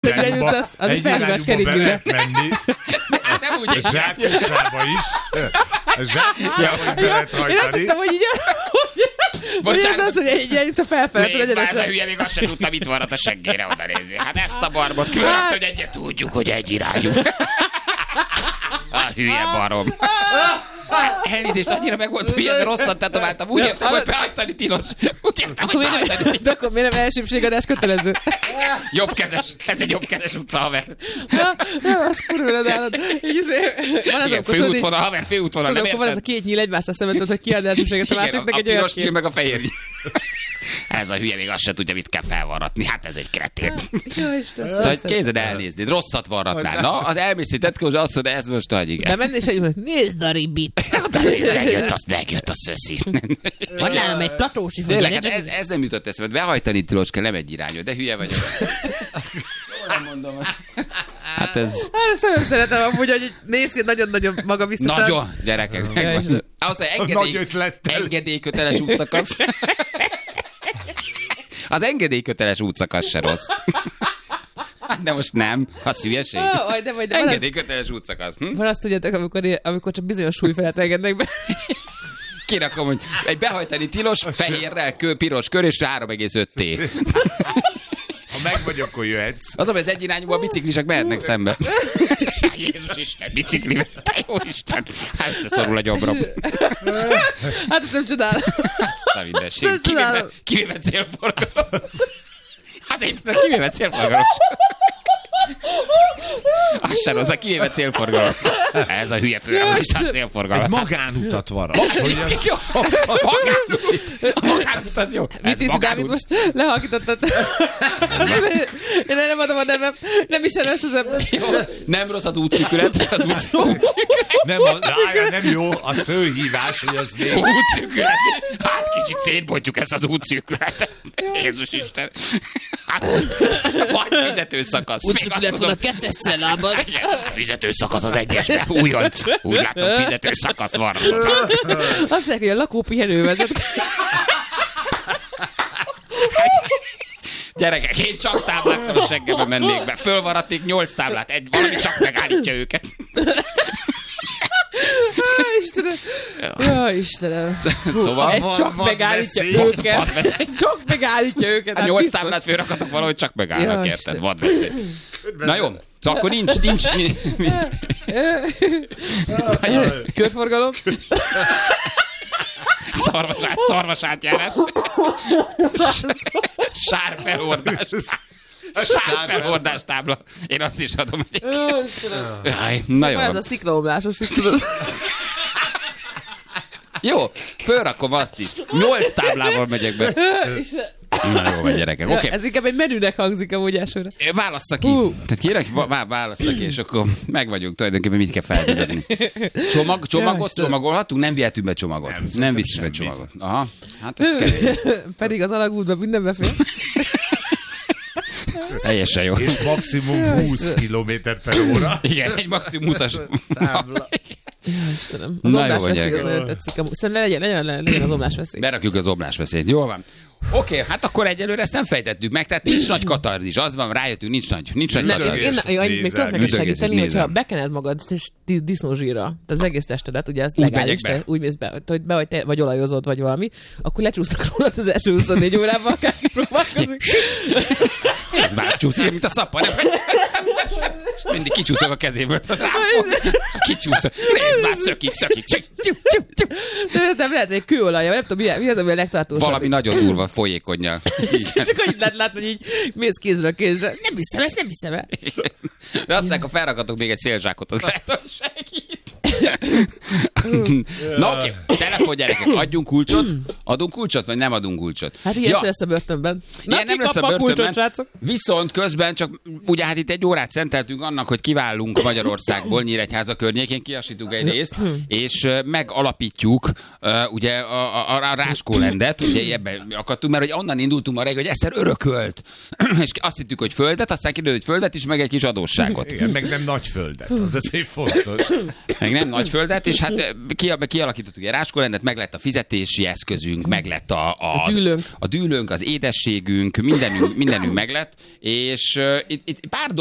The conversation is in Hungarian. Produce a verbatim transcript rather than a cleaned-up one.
irányú, az, az egy felhívás kerékműre. Nem úgy egy zsákutcába is. Zsákutcába is be lehet hajtani. Én azt hittem, hogy így... Hogy ez az, hogy egy irányítsa felfelé. Nézd már, ez a hülye, még azt sem tudta, mit van a seggére oda nézni. Hát ezt a barbot különböző, hogy egyet tudjuk, hogy egy irányú. A hülye barom. Elnézést, annyira meg volt hülye, de rosszat tetováltam. Úgy értem, hogy behajtani tilos. Úgy értem, hogy behajtani tilos. De akkor miért nem elsőbségadás kötelező? Jobbkezes. Ez egy jobbkezes utca, haver. Ja, az kurva nálad. Igen, főútvonal, haver, főútvonal. Tudod, akkor van ez a két nyíl egymásra szemben, hogy ki ad elsőbséget a másiknak egy olyan piros nyíl meg a fehér nyíl. Ez a hülye még azt se tudja, mit kell felvarratni. Hát ez egy kretén. Szóval kézed elnézni. Rosszat varratnál. Na, az elmész egy tetkózsa azt mondja, ez most nagy, igen. De menni és egy, nézd a ribit. Megjött, azt megjött a szöszi. Van nálam egy platósi fogy. Tényleg, hát ez, ez nem jutott eszembe. Behajtani tilos kell, nem egy irányú, de hülye vagyok. Nem mondom. Hát ez... Hát ezt nem szeretem amúgy, hogy nézd nagyon-nagyon magabiztosan. Nagyon, gyerekek. Ahhoz, hogy engedély, engedélyköteles útszakasz. Az engedélyköteles útszakasz se rossz. De most nem, az hülyeség. Oh, de, de engedélyköteles útszakasz. Hm? Van azt tudjátok, amikor, amikor csak bizonyos súlyfelet engednek be. Kirakom, hogy egy behajtani tilos, fehérrel, kő, piros kör, és három egész öt té. Ha meg vagy, akkor jöhetsz. Az, hogy az egyirányúban a biciklisek mehetnek szembe. Jézus Isten, biciklivel, te jó Isten. Hát összeszorul a gyomrom. Hát ezt nem csodálom. Azt a mindenség. Kivéve, kivéve célforgalom. Hát éppen kivéve célforgalom. Az sem rossz, a kivéve célforgalom. Ez a hülye főrelőstán célforgalom. Egy magánutat varat. Jó. A magánut az jó. Mit hiszi, Dávid, most lehalkítottad? Én nem adom a nevem. Nem is ezt az ember. Nem rossz az útszűkület. Az útszűkület. Nem, az, rája, nem jó, az főhívás, hogy az még... Útszűkület. Hát kicsit szétbontjuk ezt az útszűkületet. Jézus Isten. Hát, vagy fizetőszakasz. Útszűkület van a kettes cellában. Fizető szakasz az egyesben, újonc. Úgy látom, fizető szakaszt van. Azt mondják, hogy a lakópihenő vezet. Gyerekek, én csak táblákkal a seggembe mennék be. Fölvaratnék nyolc táblát, egy valami csak megállítja őket. Istenem. Ja, Istenem. Szóval... Egy csak vad megállítja veszély. őket. Egy csak megállítja őket. A nyolc táblát fölrakatok valahogy csak megállnak, Ja, érted? Vadveszély. Na jó, szóval akkor nincs, nincs... Körforgalom. Szarvasát, szarvasátjárás. Sárfelhordás. Sárfelhordás tábla. Én azt is adom. Jaj, na jó. Ez a sziklaomlásos is, tudod. Jó, fölrakom azt is. Nyolc táblával megyek be. Na jó, vagy gyerekek. Ja, Okay. ez inkább egy menünek hangzik amúgy elsőre. Válassza ki. Uh. Tehát kérek, vá- válassza ki, és akkor meg vagyunk tulajdonképpen, mit kell feltudni. Csomag, csomagot ja, csomagolhatunk? Nem vihetünk be csomagot. Nem, nem viszünk be csomagot. Aha, hát ez kell. Pedig az alagútban minden befér. Teljesen jó. És maximum húsz kilométer per óra. Igen, egy maximum húszas tábla. Ja, Istenem. Az Na jó, omlásveszély az nagyon tetszik. Szerintem legyen, legyen, legyen az omlásveszély. Berakjuk az omlásveszélyt. Jól van. Oké, okay, hát akkor egyelőre ezt nem fejtettük meg, tehát nincs nagy katarzis. Az van, rájöttünk, nincs nagy, nincs nagy katarzis. Én, én, én még tudok neked segíteni, nézem. hogyha bekened magad disznózsírra, az egész testedet, ugye ez legális, te úgy mész be, hogy be vagy, te, vagy olajozod, vagy valami, akkor lecsúsznak rólad az első huszonnégy órában, akárki próbálkozik. Ez már csúszik, mint a szappan. Mindig kicsúszok a kezéből. Kicsúszok. Nézd már, szökik, szökik. De nem lehet, hogy kőolaj, nem tudom, mi az, ami a legtartósabb. Valami nagyon durva, folyékonnyal. Csak hogy lehet látni, hogy így mész kézről kézre. Nem hiszem, ezt nem hiszem el. De azt mondják, ha felrakatok még egy szélzsákot, az lehet, hogy segít. Na oké, okay. Telefon gyerekek, adjunk kulcsot? Adunk kulcsot, vagy nem adunk kulcsot? Hát ilyen ja. se lesz a börtönben. Na, ilyen nem lesz a börtönben, kulcsot, srácok? Viszont közben csak, ugye hát itt egy órát szenteltünk annak, hogy kiválunk Magyarországból, Nyíregyháza környékén, kiasítunk egy részt, és megalapítjuk uh, ugye a, a, a Ráskólendet, ugye ebben akadtunk, mert hogy onnan indultunk ma reggel, hogy egyszer örökölt, és azt hittük, hogy földet, aztán kiderült, hogy földet is, meg egy kis adósságot. Igen, meg nem nagy földet, az azért fontos. Meg nem nagy földet, és hát kialakítottuk egy Ráskólendet, meg lett a fizetési eszközünk, meg lett a, a, a, dűlőnk. a dűlőnk, az édességünk, mindenünk, mindenünk meg lett, és uh, itt, itt pár